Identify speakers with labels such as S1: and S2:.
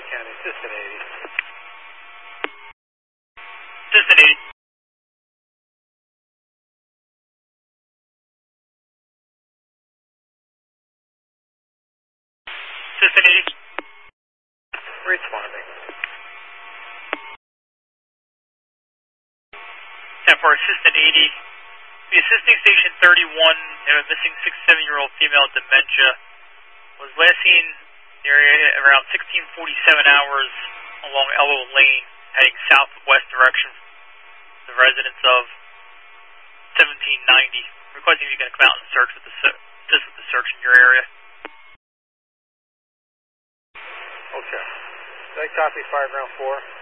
S1: County, Assistant 80.
S2: Assistant 80. Assistant 80.
S1: Responding.
S2: 10 for Assistant 80. The assisting Station 31 and a missing 6-7-year-old female with dementia was last seen near around 16:47 hours along Ellow Lane, heading southwest direction from the residence of 1790. Requesting if you can come out and assist with the search in your area.
S1: Okay. Did I copy 5 ground 4?